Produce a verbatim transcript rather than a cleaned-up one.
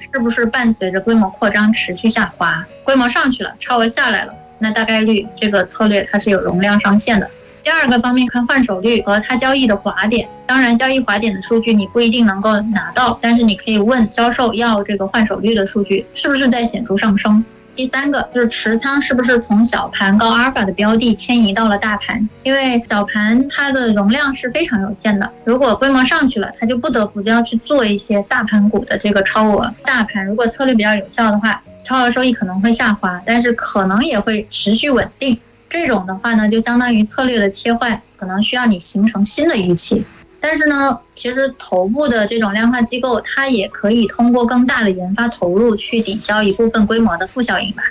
不是伴随着规模扩张持续下滑，规模上去了，超额下来了，那大概率这个策略它是有容量上限的。第二个方面看换手率和它交易的滑点，当然交易滑点的数据你不一定能够拿到，但是你可以问销售要这个换手率的数据是不是在显著上升。第三个就是持仓是不是从小盘高阿尔法的标的迁移到了大盘，因为小盘它的容量是非常有限的，如果规模上去了，它就不得不要去做一些大盘股的这个超额。大盘如果策略比较有效的话，超额收益可能会下滑，但是可能也会持续稳定。这种的话呢，就相当于策略的切换，可能需要你形成新的预期。但是呢，其实头部的这种量化机构，它也可以通过更大的研发投入去抵消一部分规模的负效应吧。